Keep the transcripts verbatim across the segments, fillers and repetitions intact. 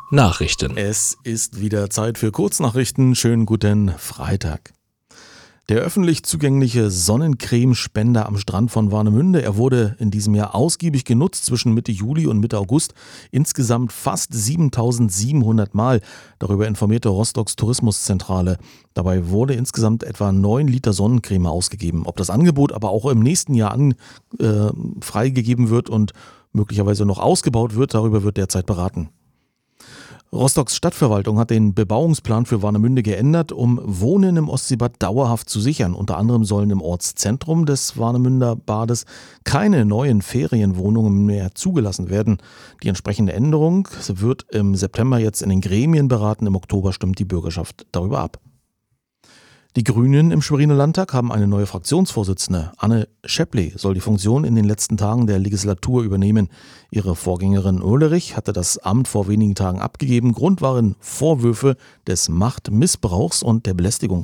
Nachrichten. Es ist wieder Zeit für Kurznachrichten. Schönen guten Freitag. Der öffentlich zugängliche Sonnencremespender am Strand von Warnemünde, er wurde in diesem Jahr ausgiebig genutzt zwischen Mitte Juli und Mitte August. Insgesamt fast siebentausendsiebenhundert Mal. Darüber informierte Rostocks Tourismuszentrale. Dabei wurde insgesamt etwa neun Liter Sonnencreme ausgegeben. Ob das Angebot aber auch im nächsten Jahr an, äh, freigegeben wird und möglicherweise noch ausgebaut wird, darüber wird derzeit beraten. Rostocks Stadtverwaltung hat den Bebauungsplan für Warnemünde geändert, um Wohnen im Ostseebad dauerhaft zu sichern. Unter anderem sollen im Ortszentrum des Warnemünder Bades keine neuen Ferienwohnungen mehr zugelassen werden. Die entsprechende Änderung wird im September jetzt in den Gremien beraten. Im Oktober stimmt die Bürgerschaft darüber ab. Die Grünen im Schweriner Landtag haben eine neue Fraktionsvorsitzende. Anne Schäpple soll die Funktion in den letzten Tagen der Legislatur übernehmen. Ihre Vorgängerin Oehlerich hatte das Amt vor wenigen Tagen abgegeben. Grund waren Vorwürfe des Machtmissbrauchs und der Belästigung.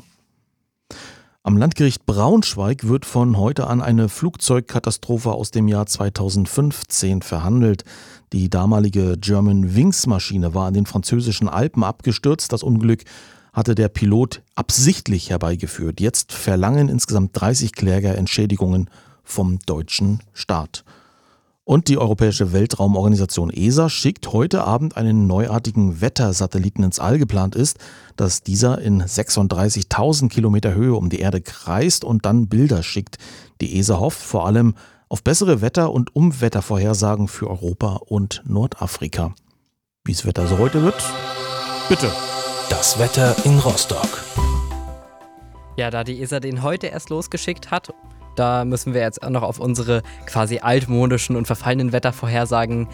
Am Landgericht Braunschweig wird von heute an eine Flugzeugkatastrophe aus dem Jahr zweitausendfünfzehn verhandelt. Die damalige Germanwings-Maschine war an den französischen Alpen abgestürzt. Das Unglück hatte der Pilot absichtlich herbeigeführt. Jetzt verlangen insgesamt dreißig Kläger Entschädigungen vom deutschen Staat. Und die Europäische Weltraumorganisation E S A schickt heute Abend einen neuartigen Wettersatelliten ins All. Geplant ist, dass dieser in sechsunddreißigtausend Kilometer Höhe um die Erde kreist und dann Bilder schickt. Die E S A hofft vor allem auf bessere Wetter- und Umwettervorhersagen für Europa und Nordafrika. Wie das Wetter so heute wird? Bitte. Das Wetter in Rostock. Ja, da die E S A den heute erst losgeschickt hat, da müssen wir jetzt auch noch auf unsere quasi altmodischen und verfallenen Wettervorhersagen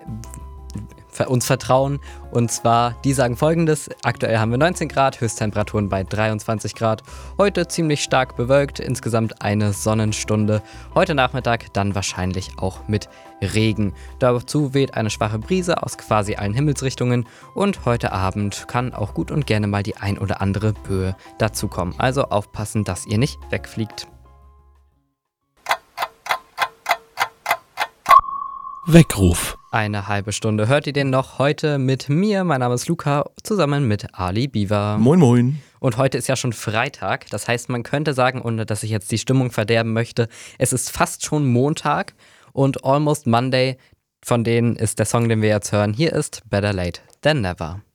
uns vertrauen. Und zwar, die sagen folgendes: Aktuell haben wir neunzehn Grad, Höchsttemperaturen bei dreiundzwanzig Grad. Heute ziemlich stark bewölkt, insgesamt eine Sonnenstunde. Heute Nachmittag dann wahrscheinlich auch mit Regen. Dazu weht eine schwache Brise aus quasi allen Himmelsrichtungen. Und heute Abend kann auch gut und gerne mal die ein oder andere Böe dazukommen. Also aufpassen, dass ihr nicht wegfliegt. Weckruf. Eine halbe Stunde hört ihr den noch heute mit mir. Mein Name ist Luca, zusammen mit Ali Biwa. Moin moin. Und heute ist ja schon Freitag. Das heißt, man könnte sagen, ohne dass ich jetzt die Stimmung verderben möchte, es ist fast schon Montag und Almost Monday. Von denen ist der Song, den wir jetzt hören. Hier ist Better Late Than Never.